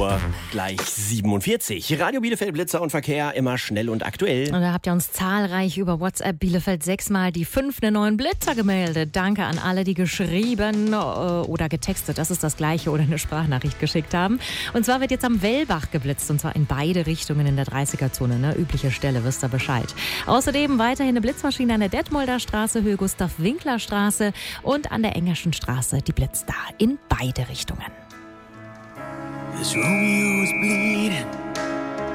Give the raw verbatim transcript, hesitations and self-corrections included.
Uhr gleich siebenundvierzig. Radio Bielefeld Blitzer und Verkehr immer schnell und aktuell. Und da habt ihr uns zahlreich über WhatsApp Bielefeld sechsmal die fünf einen neuen Blitzer gemeldet. Danke an alle, die geschrieben äh, oder getextet, das ist das Gleiche, oder eine Sprachnachricht geschickt haben. Und zwar wird jetzt am Wellbach geblitzt, und zwar in beide Richtungen in der dreißiger-Zone. Ne? Übliche Stelle, wisst ihr Bescheid. Außerdem weiterhin eine Blitzmaschine an der Detmolder Straße, Höhe Gustav-Winkler-Straße, und an der Engerschen Straße, die blitzt da in beide Richtungen. This Romeo is bleeding.